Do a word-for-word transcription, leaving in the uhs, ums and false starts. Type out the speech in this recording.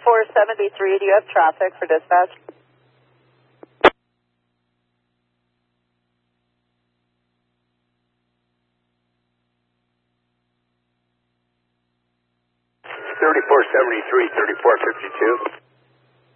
thirty-four seventy-three, do you have traffic for dispatch? thirty-four seventy-three, thirty-four fifty-two.